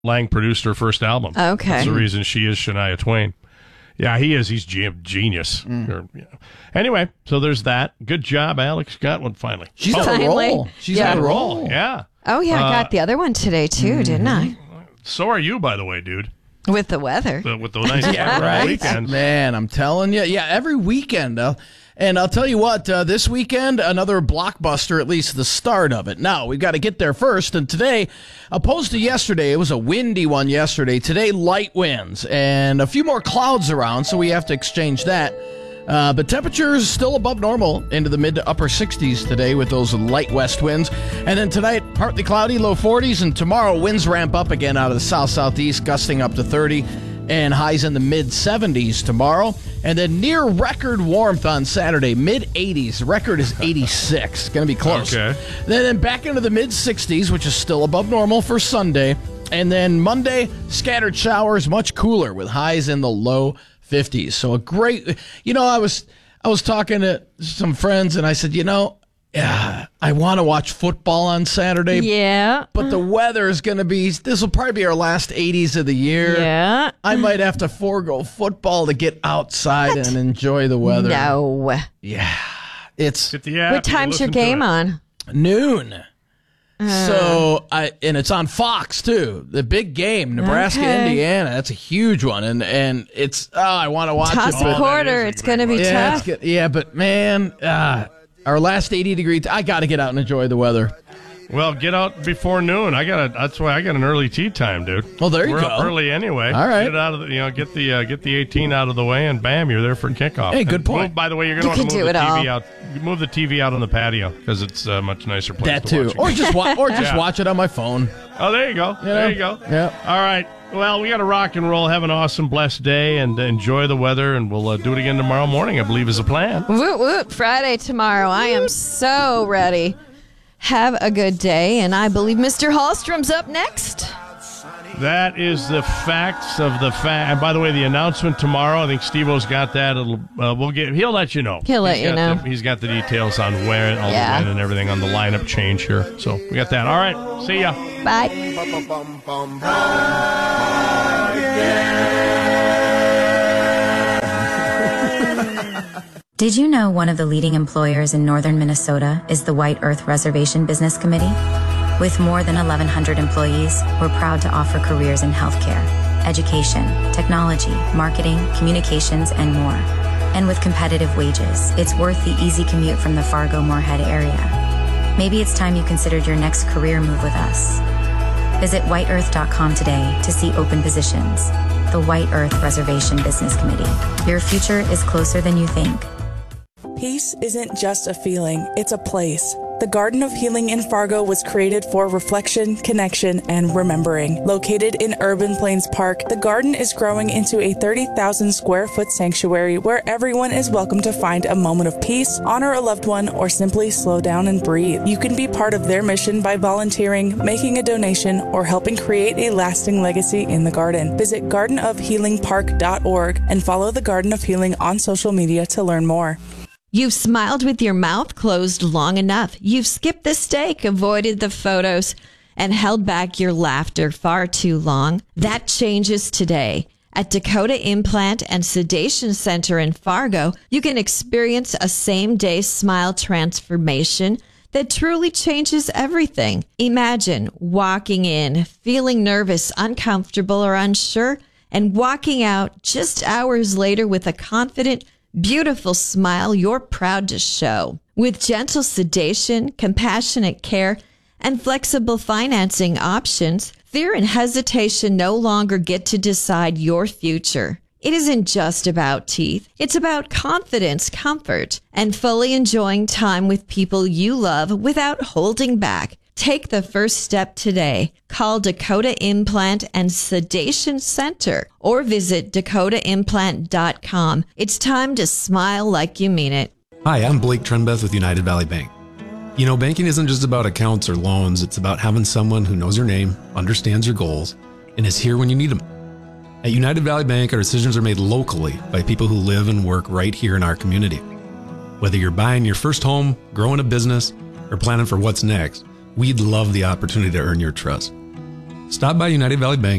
Lang produced her first album. Okay. That's the reason she is Shania Twain. Yeah, he is. He's genius. Anyway, so there's that. Good job, Alex. Got one finally. She's on a roll. She's on a roll. Yeah. Oh, yeah, I got the other one today, too, didn't I? So are you, by the way, dude. With the weather. With the nice weekend. Man, I'm telling you. Yeah, every weekend. And I'll tell you what, this weekend, another blockbuster, at least the start of it. Now, we've got to get there first. And today, opposed to yesterday, it was a windy one yesterday. Today, light winds and a few more clouds around, so we have to exchange that. But temperatures still above normal into the mid to upper 60s today with those light west winds. And then tonight, partly cloudy, low 40s. And tomorrow, winds ramp up again out of the south-southeast, gusting up to 30. And highs in the mid-70s tomorrow. And then near record warmth on Saturday, mid-80s. Record is 86. Going to be close. Okay. Then back into the mid-60s, which is still above normal for Sunday. And then Monday, scattered showers, much cooler with highs in the low 50s. So a great, I was talking to some friends and I said, I want to watch football on Saturday. Yeah. But the weather is going to be, this will probably be our last 80s of the year. Yeah. I might have to forego football to get outside and enjoy the weather. No. Yeah. It's what time's your game on? noon. So and it's on Fox too. The big game, Nebraska, Indiana. That's a huge one, and it's I want to watch toss it. a quarter. It's going to be tough. But man, our last 80 degrees. I got to get out and enjoy the weather. Well, get out before noon. That's why I got an early tea time, dude. Well, there you We're go. up early anyway. All right. Get it out of the, get the 18 out of the way, and bam, you're there for kickoff. Hey, good point. By the way, you're going to want to move the TV out. Move the TV out on the patio because it's a much nicer place. That to too, watch or just watch it on my phone. Oh, there you go. There you go. Yeah. All right. Well, we got to rock and roll. Have an awesome, blessed day, and enjoy the weather. And we'll do it again tomorrow morning, I believe, is the plan. Woot woot! Friday tomorrow. I am so ready. Have a good day, and I believe Mr. Hallstrom's up next. That is the facts of the fact. And by the way, the announcement tomorrow, I think Steve-O's got that. He'll let you know. He'll let you know. He's got the details on where and when and everything on the lineup change here. So we got that. All right. See ya. Bye. Did you know one of the leading employers in northern Minnesota is the White Earth Reservation Business Committee? With more than 1,100 employees, we're proud to offer careers in healthcare, education, technology, marketing, communications, and more. And with competitive wages, it's worth the easy commute from the Fargo-Moorhead area. Maybe it's time you considered your next career move with us. Visit whiteearth.com today to see open positions. The White Earth Reservation Business Committee. Your future is closer than you think. Peace isn't just a feeling, it's a place. The Garden of Healing in Fargo was created for reflection, connection, and remembering. Located in Urban Plains Park, the garden is growing into a 30,000 square foot sanctuary where everyone is welcome to find a moment of peace, honor a loved one, or simply slow down and breathe. You can be part of their mission by volunteering, making a donation, or helping create a lasting legacy in the garden. Visit gardenofhealingpark.org and follow the Garden of Healing on social media to learn more. You've smiled with your mouth closed long enough. You've skipped the steak, avoided the photos, and held back your laughter far too long. That changes today. At Dakota Implant and Sedation Center in Fargo, you can experience a same-day smile transformation that truly changes everything. Imagine walking in, feeling nervous, uncomfortable, or unsure, and walking out just hours later with a confident, beautiful smile you're proud to show. With gentle sedation, compassionate care, and flexible financing options, fear and hesitation no longer get to decide your future. It isn't just about teeth. It's about confidence, comfort, and fully enjoying time with people you love without holding back. Take the first step today. Call Dakota Implant and Sedation Center or visit dakotaimplant.com. It's time to smile like you mean it. Hi, I'm Blake Trenbeth with United Valley Bank. You know, banking isn't just about accounts or loans. It's about having someone who knows your name, understands your goals, and is here when you need them. At United Valley Bank, our decisions are made locally by people who live and work right here in our community. Whether you're buying your first home, growing a business, or planning for what's next, we'd love the opportunity to earn your trust. Stop by United Valley Bank